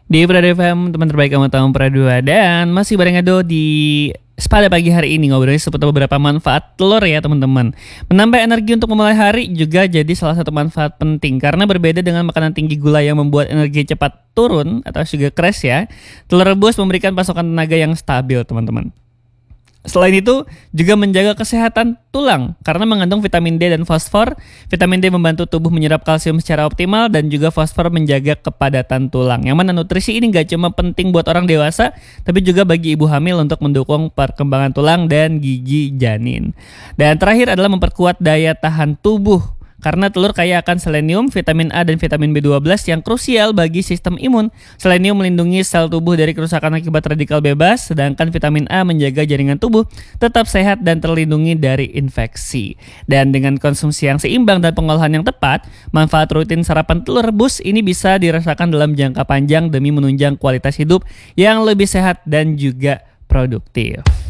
Di Prada FM, teman terbaik kamu tahu Pradua. Dan masih bareng Ado di Spada pagi hari ini ngobrolin seputar beberapa manfaat telur ya teman-teman. Menambah energi untuk memulai hari juga jadi salah satu manfaat penting. Karena berbeda dengan makanan tinggi gula yang membuat energi cepat turun atau sugar crash ya, telur rebus memberikan pasokan tenaga yang stabil teman-teman. Selain itu, juga menjaga kesehatan tulang karena mengandung vitamin D dan fosfor. Vitamin D membantu tubuh menyerap kalsium secara optimal dan juga fosfor menjaga kepadatan tulang. Yang mana nutrisi ini gak cuma penting buat orang dewasa, tapi juga bagi ibu hamil untuk mendukung perkembangan tulang dan gigi janin. Dan terakhir adalah memperkuat daya tahan tubuh. Karena telur kaya akan selenium, vitamin A dan vitamin B12 yang krusial bagi sistem imun. Selenium melindungi sel tubuh dari kerusakan akibat radikal bebas, sedangkan vitamin A menjaga jaringan tubuh tetap sehat dan terlindungi dari infeksi. Dan dengan konsumsi yang seimbang dan pengolahan yang tepat, manfaat rutin sarapan telur rebus ini bisa dirasakan dalam jangka panjang demi menunjang kualitas hidup yang lebih sehat dan juga produktif.